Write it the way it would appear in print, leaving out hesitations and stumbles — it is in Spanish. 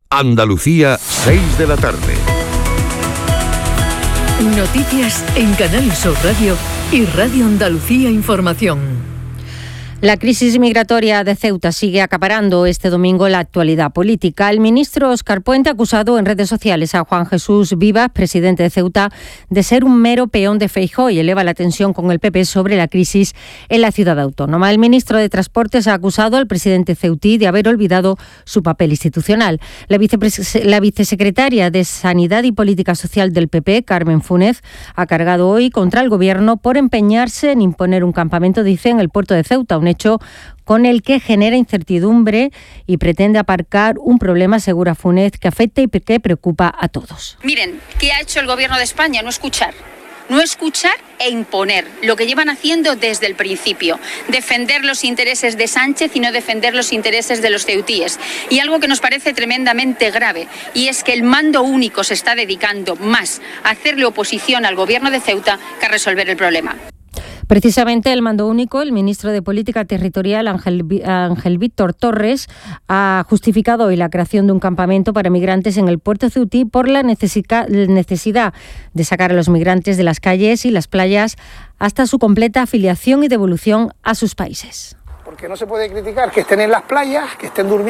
Andalucía, 6 de la tarde. Noticias en Canal Sur Radio y Radio Andalucía Información. La crisis migratoria de Ceuta sigue acaparando este domingo la actualidad política. El ministro Óscar Puente ha acusado en redes sociales a Juan Jesús Vivas, presidente de Ceuta, de ser un mero peón de Feijóo y eleva la tensión con el PP sobre la crisis en la ciudad autónoma. El ministro de Transportes ha acusado al presidente ceutí de haber olvidado su papel institucional. La vicesecretaria de Sanidad y Política Social del PP, Carmen Funes, ha cargado hoy contra el gobierno por empeñarse en imponer un campamento, dice, en el puerto de Ceuta, un hecho con el que genera incertidumbre y pretende aparcar un problema, asegura Funes, que afecta y que preocupa a todos. Miren, ¿qué ha hecho el Gobierno de España? No escuchar e imponer, lo que llevan haciendo desde el principio, defender los intereses de Sánchez y no defender los intereses de los ceutíes. Y algo que nos parece tremendamente grave, y es que el mando único se está dedicando más a hacerle oposición al Gobierno de Ceuta que a resolver el problema. Precisamente el mando único, el ministro de Política Territorial, Ángel Víctor Torres, ha justificado hoy la creación de un campamento para migrantes en el puerto ceutí por la necesidad de sacar a los migrantes de las calles y las playas hasta su completa afiliación y devolución a sus países. Porque no se puede criticar que estén en las playas, que estén durmiendo